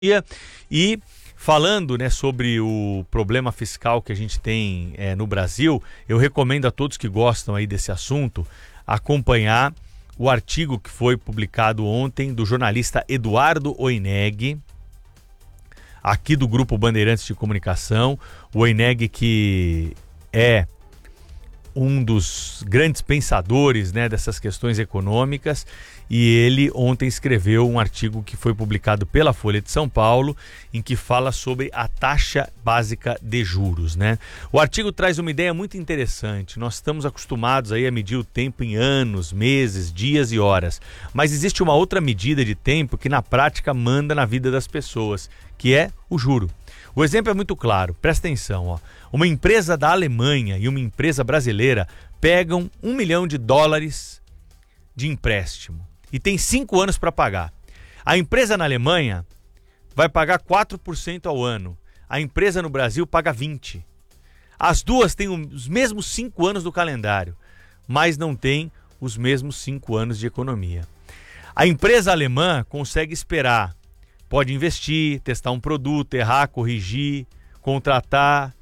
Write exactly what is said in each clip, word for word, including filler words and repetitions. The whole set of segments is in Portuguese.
E falando, né, sobre o problema fiscal que a gente tem é, no Brasil, eu recomendo a todos que gostam aí desse assunto acompanhar o artigo que foi publicado ontem do jornalista Eduardo Oineg, aqui do Grupo Bandeirantes de Comunicação. O Oineg, que é um dos grandes pensadores, né, dessas questões econômicas, e ele ontem escreveu um artigo que foi publicado pela Folha de São Paulo, em que fala sobre a taxa básica de juros, né? O artigo traz uma ideia muito interessante. Nós estamos acostumados aí a medir o tempo em anos, meses, dias e horas, mas existe uma outra medida de tempo que na prática manda na vida das pessoas, que é o juro. O exemplo é muito claro, presta atenção, ó. Uma empresa da Alemanha e uma empresa brasileira pegam um milhão de dólares de empréstimo e tem cinco anos para pagar. A empresa na Alemanha vai pagar quatro por cento ao ano, a empresa no Brasil paga vinte por cento. As duas têm os mesmos cinco anos do calendário, mas não têm os mesmos cinco anos de economia. A empresa alemã consegue esperar. Pode investir, testar um produto, errar, corrigir, contratar.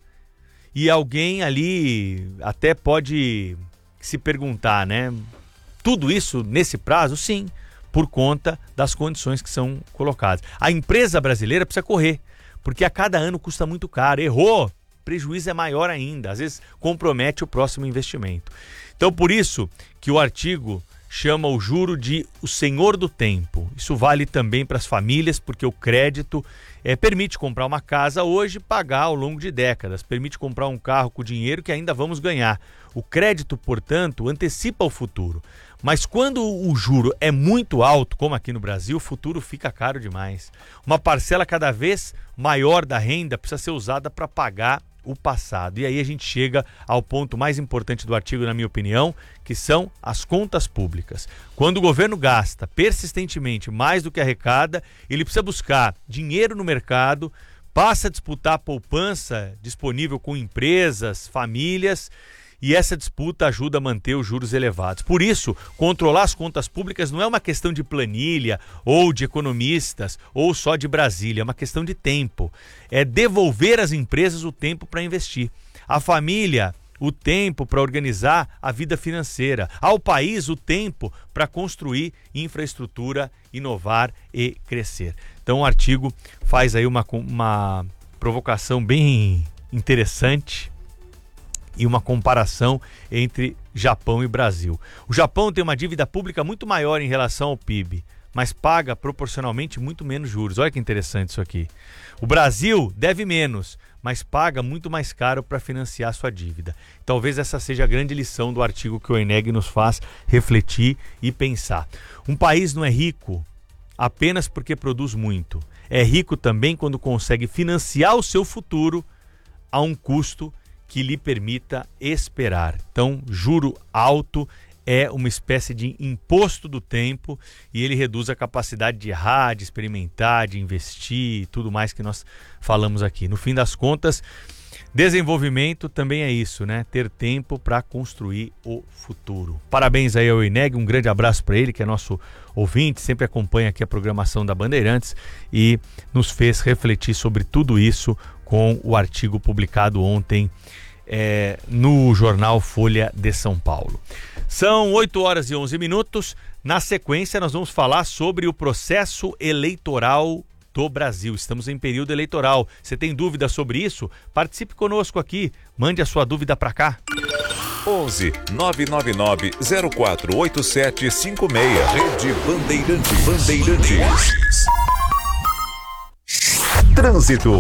E alguém ali até pode se perguntar, né? Tudo isso nesse prazo? Sim, por conta das condições que são colocadas. A empresa brasileira precisa correr, porque a cada ano custa muito caro. Errou, prejuízo é maior ainda. Às vezes compromete o próximo investimento. Então, por isso que o artigo chama o juro de o senhor do tempo. Isso vale também para as famílias, porque o crédito é, permite comprar uma casa hoje e pagar ao longo de décadas. Permite comprar um carro com dinheiro que ainda vamos ganhar. O crédito, portanto, antecipa o futuro. Mas quando o juro é muito alto, como aqui no Brasil, o futuro fica caro demais. Uma parcela cada vez maior da renda precisa ser usada para pagar o passado. E aí a gente chega ao ponto mais importante do artigo, na minha opinião, que são as contas públicas. Quando o governo gasta persistentemente mais do que arrecada, ele precisa buscar dinheiro no mercado, passa a disputar a poupança disponível com empresas, famílias, e essa disputa ajuda a manter os juros elevados. Por isso, controlar as contas públicas não é uma questão de planilha ou de economistas ou só de Brasília, é uma questão de tempo. É devolver às empresas o tempo para investir. À família, o tempo para organizar a vida financeira. Ao país, o tempo para construir infraestrutura, inovar e crescer. Então o artigo faz aí uma, uma provocação bem interessante e uma comparação entre Japão e Brasil. O Japão tem uma dívida pública muito maior em relação ao P I B, mas paga proporcionalmente muito menos juros. Olha que interessante isso aqui. O Brasil deve menos, mas paga muito mais caro para financiar sua dívida. Talvez essa seja a grande lição do artigo que o Oineg nos faz refletir e pensar. Um país não é rico apenas porque produz muito. É rico também quando consegue financiar o seu futuro a um custo que lhe permita esperar. Então, juro alto é uma espécie de imposto do tempo e ele reduz a capacidade de errar, de experimentar, de investir e tudo mais que nós falamos aqui. No fim das contas, desenvolvimento também é isso, né? Ter tempo para construir o futuro. Parabéns aí ao Oineg, um grande abraço para ele, que é nosso ouvinte, sempre acompanha aqui a programação da Bandeirantes e nos fez refletir sobre tudo isso com o artigo publicado ontem é, no jornal Folha de São Paulo. São oito horas e onze minutos. Na sequência, nós vamos falar sobre o processo eleitoral do Brasil. Estamos em período eleitoral. Você tem dúvida sobre isso? Participe conosco aqui. Mande a sua dúvida para cá. onze nove nove nove zero quatro oito sete cinco seis. Rede Bandeirantes. Bandeirantes. Trânsito.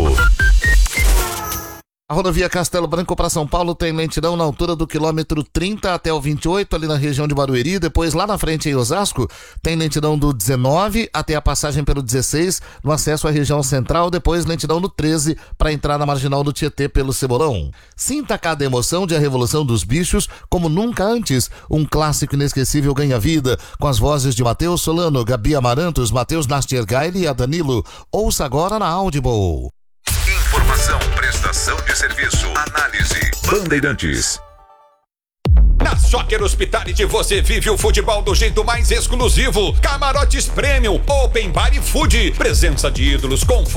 A rodovia Castelo Branco para São Paulo tem lentidão na altura do quilômetro trinta até o vinte e oito, ali na região de Barueri. Depois, lá na frente em Osasco, tem lentidão do dezenove até a passagem pelo dezesseis, no acesso à região central. Depois, lentidão no treze para entrar na marginal do Tietê pelo Cebolão. Sinta cada emoção de A Revolução dos Bichos como nunca antes. Um clássico inesquecível ganha vida, com as vozes de Matheus Solano, Gabi Amarantos, Matheus Nastergaile e a Danilo. Ouça agora na Audible. Informação, prestação de serviço, análise. Bandeirantes. Na Soccer Hospitality você vive o futebol do jeito mais exclusivo. Camarotes Premium, Open Bar e Food. Presença de ídolos com